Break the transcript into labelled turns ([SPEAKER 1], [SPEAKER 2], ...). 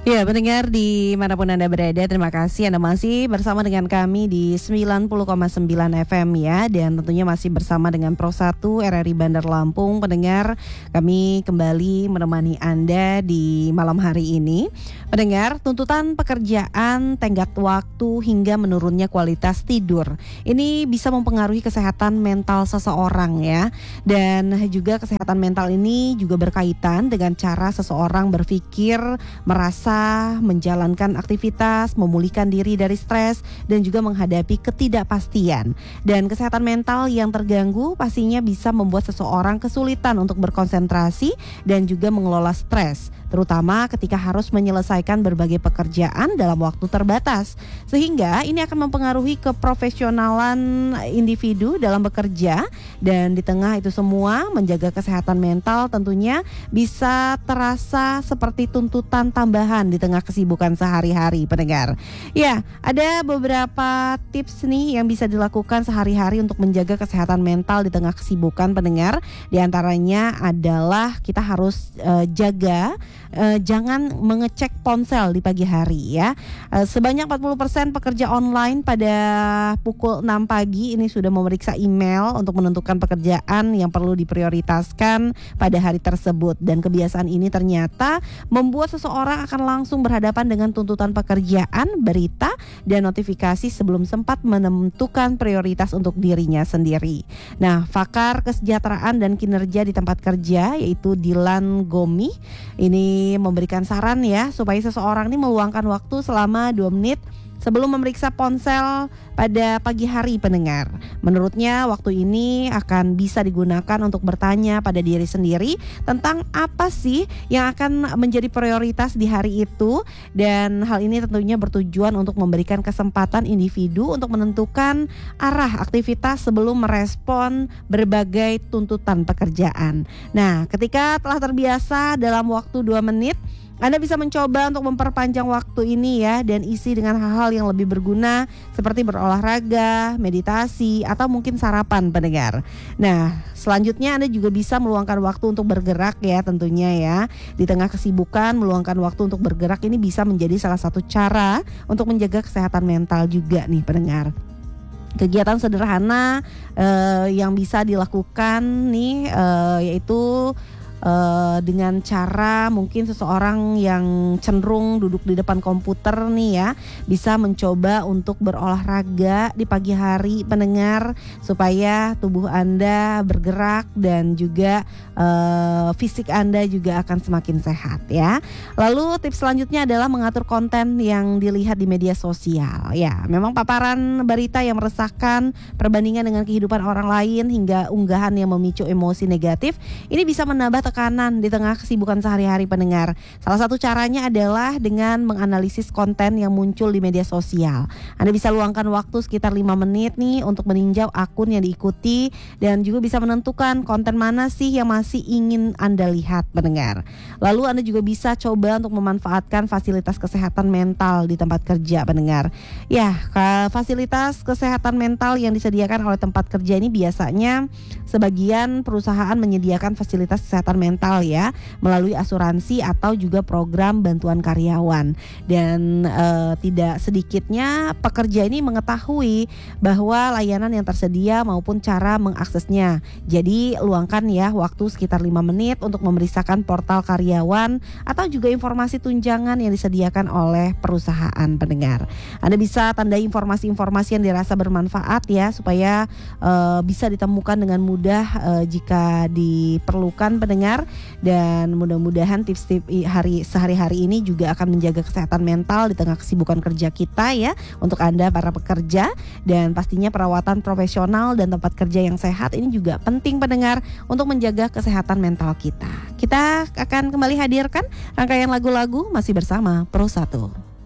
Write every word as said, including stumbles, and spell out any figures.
[SPEAKER 1] Ya, pendengar dimanapun Anda berada, terima kasih Anda masih bersama dengan kami di sembilan puluh koma sembilan F M ya. Dan tentunya masih bersama dengan Pro satu R R I Bandar Lampung. Pendengar, kami kembali menemani Anda di malam hari ini. Pendengar, tuntutan pekerjaan, tenggat waktu hingga menurunnya kualitas tidur, ini bisa mempengaruhi kesehatan mental seseorang ya. Dan juga kesehatan mental ini juga berkaitan dengan cara seseorang berpikir, merasa, menjalankan aktivitas, memulihkan diri dari stres, dan juga menghadapi ketidakpastian. Dan kesehatan mental yang terganggu pastinya bisa membuat seseorang kesulitan untuk berkonsentrasi dan juga mengelola stres, terutama ketika harus menyelesaikan berbagai pekerjaan dalam waktu terbatas. Sehingga ini akan mempengaruhi keprofesionalan individu dalam bekerja. Dan di tengah itu semua, menjaga kesehatan mental tentunya bisa terasa seperti tuntutan tambahan di tengah kesibukan sehari-hari, pendengar. Ya, ada beberapa tips nih yang bisa dilakukan sehari-hari untuk menjaga kesehatan mental di tengah kesibukan, pendengar. Di antaranya adalah kita harus uh, jaga uh, jangan mengecek ponsel di pagi hari ya. Uh, sebanyak empat puluh persen pekerja online pada pukul enam pagi ini sudah memeriksa email untuk menentukan pekerjaan yang perlu diprioritaskan pada hari tersebut. Dan kebiasaan ini ternyata membuat seseorang akan langsung berhadapan dengan tuntutan pekerjaan, berita, dan notifikasi sebelum sempat menentukan prioritas untuk dirinya sendiri. Nah, pakar kesejahteraan dan kinerja di tempat kerja yaitu Dilan Gomi ini memberikan saran ya supaya seseorang ini meluangkan waktu selama dua menit sebelum memeriksa ponsel pada pagi hari, pendengar. Menurutnya waktu ini akan bisa digunakan untuk bertanya pada diri sendiri tentang apa sih yang akan menjadi prioritas di hari itu. Dan hal ini tentunya bertujuan untuk memberikan kesempatan individu untuk menentukan arah aktivitas sebelum merespon berbagai tuntutan pekerjaan. Nah, ketika telah terbiasa dalam waktu dua menit, Anda bisa mencoba untuk memperpanjang waktu ini ya, dan isi dengan hal-hal yang lebih berguna seperti berolahraga, meditasi, atau mungkin sarapan, pendengar. Nah, selanjutnya Anda juga bisa meluangkan waktu untuk bergerak ya tentunya ya. Di tengah kesibukan, meluangkan waktu untuk bergerak ini bisa menjadi salah satu cara untuk menjaga kesehatan mental juga nih, pendengar. Kegiatan sederhana eh, yang bisa dilakukan nih eh, yaitu Uh, dengan cara mungkin seseorang yang cenderung duduk di depan komputer nih ya, bisa mencoba untuk berolahraga di pagi hari, pendengar, supaya tubuh Anda bergerak dan juga uh, fisik Anda juga akan semakin sehat ya. Lalu tips selanjutnya adalah mengatur konten yang dilihat di media sosial. Ya, memang paparan berita yang meresahkan, perbandingan dengan kehidupan orang lain, hingga unggahan yang memicu emosi negatif, ini bisa menambah tekanan di tengah kesibukan sehari-hari, pendengar. Salah satu caranya adalah dengan menganalisis konten yang muncul di media sosial. Anda bisa luangkan waktu sekitar lima menit nih untuk meninjau akun yang diikuti dan juga bisa menentukan konten mana sih yang masih ingin Anda lihat, pendengar. Lalu Anda juga bisa coba untuk memanfaatkan fasilitas kesehatan mental di tempat kerja, pendengar. Ya, fasilitas kesehatan mental yang disediakan oleh tempat kerja ini biasanya sebagian perusahaan menyediakan fasilitas kesehatan mental ya, melalui asuransi atau juga program bantuan karyawan. Dan e, tidak sedikitnya pekerja ini mengetahui bahwa layanan yang tersedia maupun cara mengaksesnya. Jadi luangkan ya waktu sekitar lima menit untuk memeriksakan portal karyawan atau juga informasi tunjangan yang disediakan oleh perusahaan, pendengar. Anda bisa tandai informasi-informasi yang dirasa bermanfaat ya, supaya e, bisa ditemukan dengan mudah e, jika diperlukan, pendengar. Dan mudah-mudahan tips-tips hari sehari-hari ini juga akan menjaga kesehatan mental di tengah kesibukan kerja kita ya, untuk Anda para pekerja. Dan pastinya perawatan profesional dan tempat kerja yang sehat ini juga penting, pendengar, untuk menjaga kesehatan mental kita. Kita akan kembali hadirkan rangkaian lagu-lagu masih bersama Pro satu.